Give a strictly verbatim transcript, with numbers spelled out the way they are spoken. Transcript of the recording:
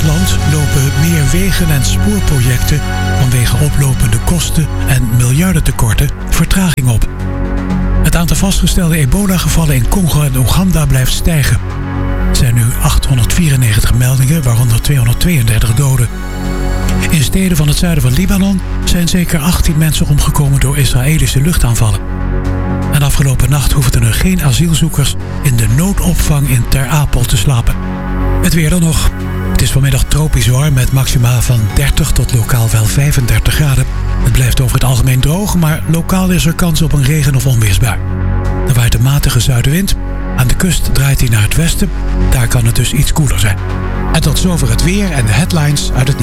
land lopen meer wegen en spoorprojecten vanwege oplopende kosten en miljardentekorten vertraging op. Het aantal vastgestelde ebola-gevallen in Congo en Oeganda blijft stijgen. Er zijn nu achthonderdvierennegentig meldingen, waaronder tweehonderdtweeëndertig doden. In steden van het zuiden van Libanon zijn zeker achttien mensen omgekomen door Israëlische luchtaanvallen. En afgelopen nacht hoefden er geen asielzoekers in de noodopvang in Ter Apel te slapen. Het weer dan nog. Het is vanmiddag tropisch warm met maxima van dertig tot lokaal wel vijfendertig graden. Het blijft over het algemeen droog, maar lokaal is er kans op een regen- of onweersbui. Er waait een matige zuidenwind. Aan de kust draait hij naar het westen. Daar kan het dus iets koeler zijn. En tot zover het weer en de headlines uit het nieuws.